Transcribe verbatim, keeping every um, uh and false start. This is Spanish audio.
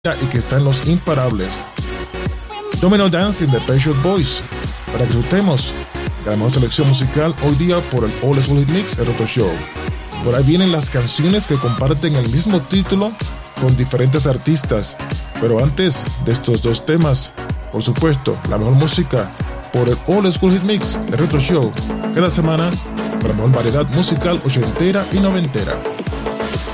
y que está en los imparables. Domino Dancing de Pet Shop Boys, para que disfrutemos la mejor selección musical hoy día por el Old School Hit Mix, el Retro Show. Por ahí vienen las canciones que comparten el mismo título con diferentes artistas, pero antes de estos dos temas, por supuesto, la mejor música por el Old School Hit Mix, el Retro Show, cada semana para la mejor variedad musical ochentera y noventera.